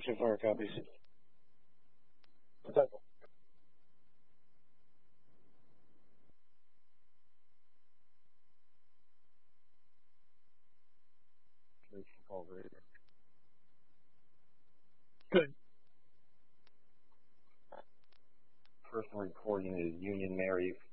so far, copies. Potential. Good. Person reporting is Union Mary